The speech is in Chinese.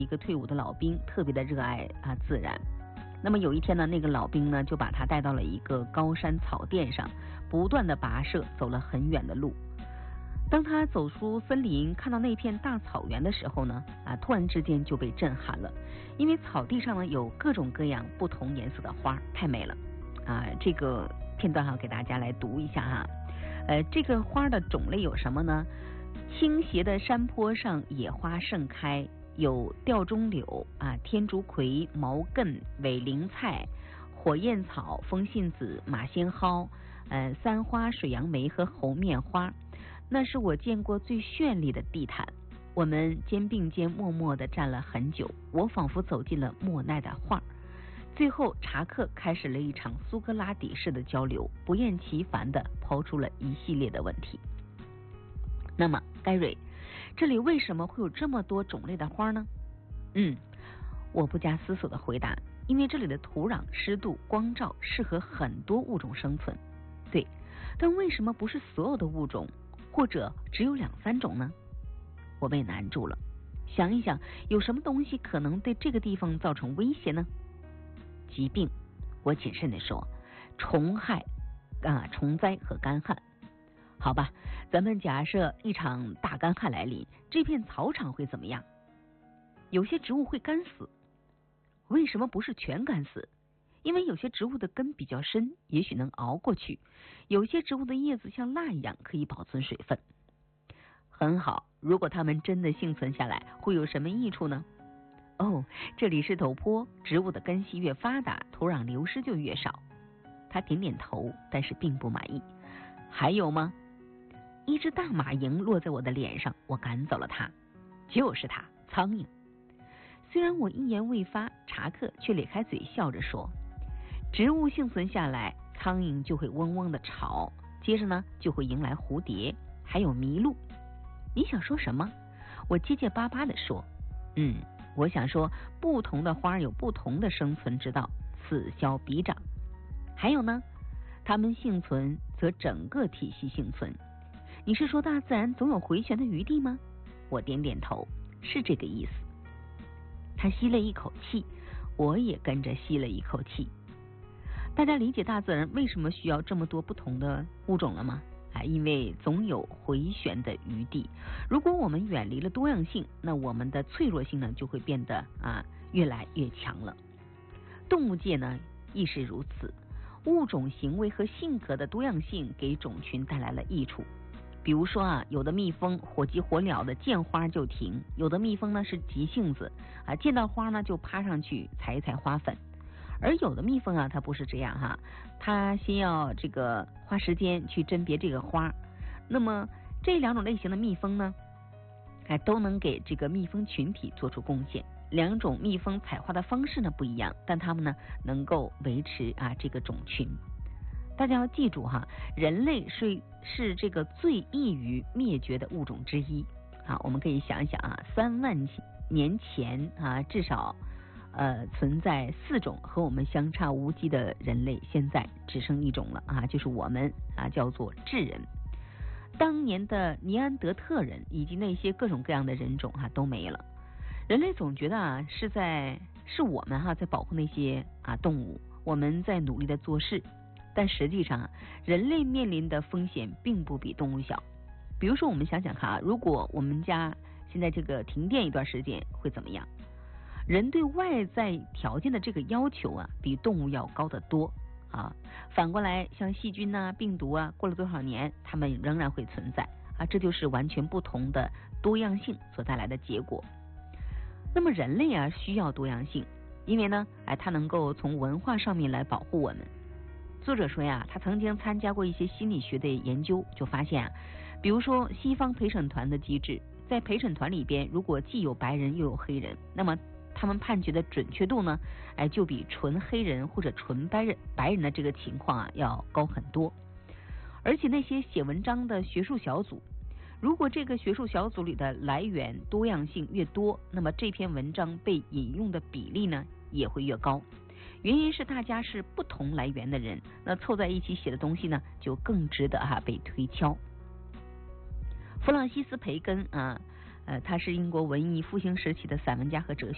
一个退伍的老兵，特别的热爱自然。那么有一天呢，那个老兵呢就把他带到了一个高山草甸上，不断的跋涉，走了很远的路。当他走出森林，看到那片大草原的时候呢，突然之间就被震撼了，因为草地上呢有各种各样不同颜色的花，太美了。这个片段给大家来读一下哈。这个花的种类有什么呢？倾斜的山坡上野花盛开，有吊钟柳天竺葵、毛茛、尾灵菜、火焰草、风信子、马先蒿、三花、水杨梅和猴面花。那是我见过最绚丽的地毯。我们肩并肩默默地站了很久，我仿佛走进了莫奈的画。最后查克开始了一场苏格拉底式的交流，不厌其烦地抛出了一系列的问题。那么盖瑞，这里为什么会有这么多种类的花呢？我不加思索地回答，因为这里的土壤、湿度、光照适合很多物种生存。对，但为什么不是所有的物种，或者只有2-3种呢？我被难住了，想一想，有什么东西可能对这个地方造成威胁呢？疾病，我谨慎地说，虫害虫灾和干旱。好吧，咱们假设一场大干旱来临，这片草场会怎么样？有些植物会干死。为什么不是全干死？因为有些植物的根比较深，也许能熬过去；有些植物的叶子像蜡一样可以保存水分。很好，如果它们真的幸存下来，会有什么益处呢？这里是陡坡，植物的根系越发达，土壤流失就越少。他点点头，但是并不满意。还有吗？一只大马蝇落在我的脸上，我赶走了它。就是它，苍蝇。虽然我一言未发，查克却咧开嘴笑着说，植物幸存下来，苍蝇就会嗡嗡的吵，接着呢就会迎来蝴蝶，还有麋鹿。你想说什么？我结结巴巴地说，我想说不同的花有不同的生存之道，此消彼长。还有呢，它们幸存则整个体系幸存。你是说大自然总有回旋的余地吗？我点点头，是这个意思。他吸了一口气，我也跟着吸了一口气。大家理解大自然为什么需要这么多不同的物种了吗？因为总有回旋的余地。如果我们远离了多样性，那我们的脆弱性呢就会变得越来越强了。动物界呢亦是如此，物种行为和性格的多样性给种群带来了益处。比如说有的蜜蜂火急火燎的见花就停，有的蜜蜂呢是急性子见到花呢就趴上去采一采花粉。而有的蜜蜂它不是这样它先要花时间去甄别这个花。那么这2种类型的蜜蜂呢都能给这个蜜蜂群体做出贡献。2种蜜蜂采花的方式呢不一样，但它们呢能够维持这个种群。大家要记住人类是这个最易于灭绝的物种之一。我们可以想一想3万年前至少存在4种和我们相差无几的人类，现在只剩1种了就是我们叫做智人。当年的尼安德特人以及那些各种各样的人种都没了。人类总觉得是我们在保护那些动物，我们在努力的做事，但实际上人类面临的风险并不比动物小。比如说我们想想看如果我们家现在这个停电一段时间会怎么样？人对外在条件的这个要求比动物要高得多反过来像细菌病毒过了多少年它们仍然会存在这就是完全不同的多样性所带来的结果。那么人类需要多样性，因为呢它能够从文化上面来保护我们。作者说他曾经参加过一些心理学的研究，就发现比如说西方陪审团的机制，在陪审团里边如果既有白人又有黑人，那么他们判决的准确度呢就比纯黑人或者纯白人的这个情况要高很多。而且那些写文章的学术小组，如果这个学术小组里的来源多样性越多，那么这篇文章被引用的比例呢也会越高。原因是大家是不同来源的人，那凑在一起写的东西呢就更值得被推敲。弗朗西斯培根他是英国文艺复兴时期的散文家和哲学